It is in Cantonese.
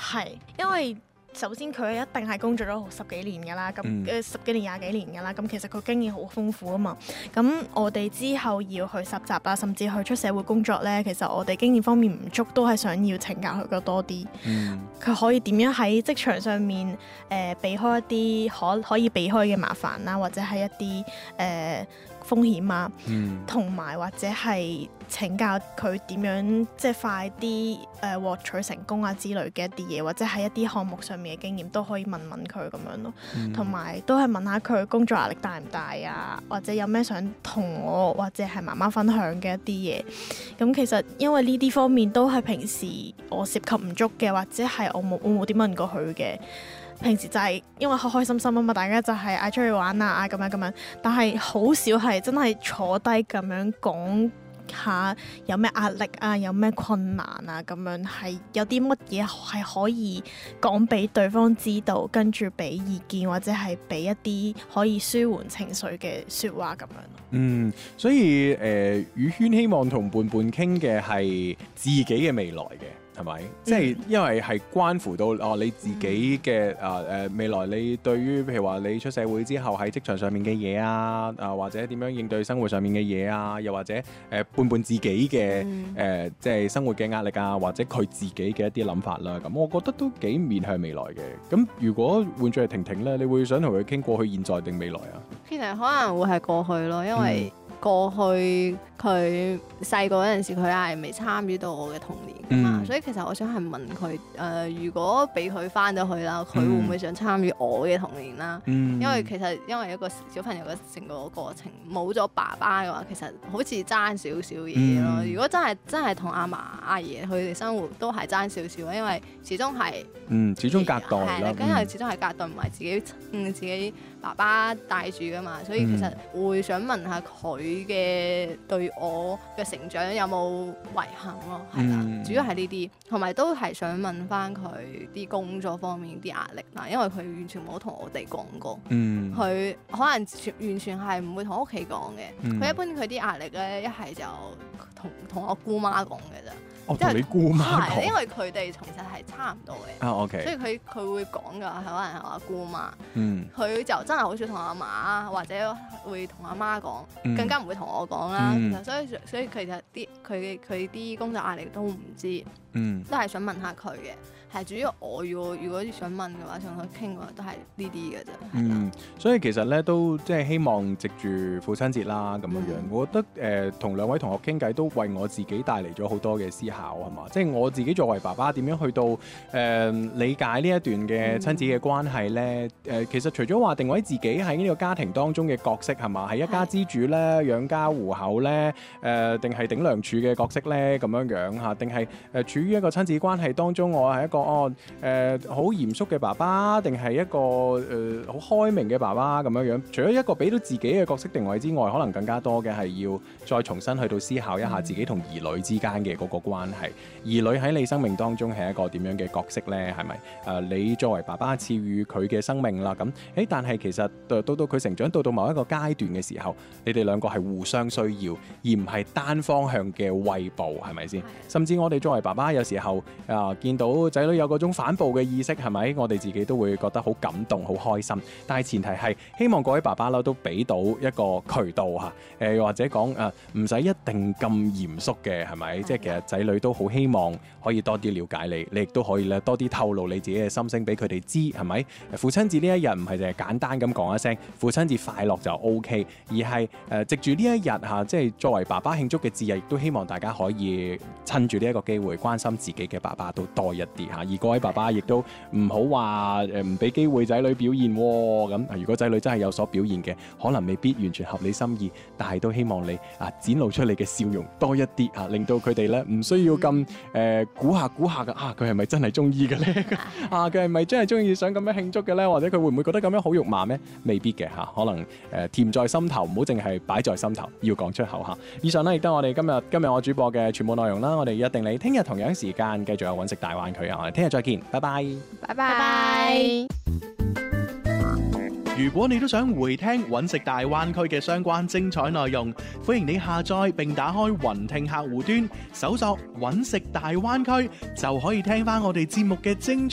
係，因為首先佢一定係工作咗十幾年㗎啦，咁十幾年廿幾年㗎啦，咁其實佢經驗好豐富啊嘛。咁我哋之後要去實習啦，甚至去出社會工作呢，其實我哋經驗方面唔足，都係想要請教佢嘅多啲。佢可以點樣喺職場上面避開一啲可以避開嘅麻煩啦，或者係一啲風險啊，同埋或者係請教佢點樣即係快啲獲取成功啊之類嘅一啲嘢，或者係一啲項目上面嘅經驗都可以問問佢咁樣咯。同埋都係問下佢工作壓力大唔大啊，或者有咩想同我或者係媽媽分享嘅一啲嘢。咁其實因為呢啲方面都係平時我涉及唔足嘅，或者係我冇點問過佢嘅。平時就係因為開開心心啊嘛，大家就係嗌出去玩啊，咁樣，但係好少係真係坐低咁樣講下有咩壓力啊，有咩困難啊，咁樣係有啲乜嘢係可以講俾對方知道，跟住俾意見或者係俾一啲可以舒緩情緒嘅説話咁樣。 所以宇軒希望同伴伴傾嘅係自己嘅未來嘅。係咪？即係因為係關乎到你自己嘅未來，你對於譬如話你出社會之後喺職場上面嘅嘢啊，或者點樣應對生活上面嘅嘢啊，又或者伴伴自己嘅即係生活嘅壓力啊，或者佢自己嘅一啲諗法啦。咁我覺得都幾面向未來嘅。咁如果換咗係婷婷咧，你會想同佢傾過去、現在定未來啊？ 其實可能會係過去咯，因為過去佢細個嗰陣時，佢係未參與到我嘅童年㗎嘛，所以其實我想係問佢如果俾佢翻咗去啦，佢會唔會想參與我嘅童年啦？因為其實因為一個小朋友嘅成個過程冇咗爸爸嘅話，其實好似爭少少嘢咯。如果真係同阿嫲阿爺佢哋生活都係爭少少，因為始終係始終隔代啦， 跟住始終係隔代，唔係自己爸爸帶住㗎嘛，所以其實會想問下佢嘅對我嘅成長有冇遺憾咯，係啦，主要係呢啲，同埋都係想問翻佢啲工作方面啲壓力啦，因為佢完全冇同我哋講過，佢可能完全係唔會同屋企講嘅，佢一般佢啲壓力咧一係就同我姑媽講嘅咋。 同你姑媽講， 因為佢哋其實係差唔多嘅 ，OK，所以佢會講㗎，可能係我姑媽，佢就真係好少同阿嫲或者會同阿媽講，更加唔會同我講啦。所以其實佢啲工作壓力都唔知，都係想問下佢嘅。係主要我如果想問嘅話，想同佢傾嘅話，都係呢啲嘅啫。 所以其實咧都即係希望藉住父親節啦咁樣樣，我覺得同兩位同學傾偈都為我自己帶嚟咗好多嘅思考，係嘛？即係我自己作為爸爸點樣去到理解呢一段嘅親子嘅關係咧？其實除咗話定位自己喺呢個家庭當中嘅角色係嘛，係一家之主咧，養家糊口咧，定係頂梁柱嘅角色咧咁樣樣嚇，定係處於一個親子關係當中，我係一個好嚴肅嘅爸爸，定係一個好開明嘅爸爸咁樣樣。除咗一個俾到自己嘅角色定位之外，可能更加多嘅係要再重新去到思考一下自己同兒女之間嘅嗰個關係。兒女喺你生命當中係一個點樣嘅角色呢？係咪？你作為爸爸賜予佢嘅生命啦，咁但係其實到佢成長到某一個階段嘅時候，你哋兩個係互相需要，而唔係單方向嘅餵哺，係咪先？甚至我哋作為爸爸，有時候見到仔女有嗰種反哺嘅意識，係咪？我哋自己都會覺得好感動、好開心。但係前提係希望各位爸爸啦都俾到一個渠道嚇，或者講唔使一定咁嚴肅嘅，係咪？即係其實仔女都好希望可以多啲了解你，你亦都可以咧多啲透露你自己嘅心聲俾佢哋知，係咪？父親節呢一日唔係淨係簡單咁講一聲父親節快樂就 OK， 而係藉住呢一日嚇，即係作為爸爸慶祝嘅節日，亦都希望大家可以趁住呢一個機會關心自己嘅爸爸都多一啲嚇。而各位爸爸亦都唔好話唔俾機會仔女表現咁。如果仔女真係有所表現嘅，可能未必完全合你心意，但係都希望你展露出你嘅笑容多一啲嚇，令到佢哋咧唔需要咁估下嘅佢係咪真係中意嘅咧？佢係咪真係中意想咁樣慶祝嘅咧？或者佢會唔會覺得咁樣好肉麻咩？未必嘅嚇，可能甜在心頭，唔好淨係擺在心頭，要講出口嚇。以上呢，亦都係我哋今日我主播嘅全部內容啦。我哋約定你聽日同樣時間繼續有揾食大灣區啊！我哋聽日再見，拜拜， 拜拜。 如果你都想回聽揾食大灣區嘅相關精彩內容，歡迎你下載並打開雲聽客戶端，搜索揾食大灣區，就可以聽翻我哋節目嘅精彩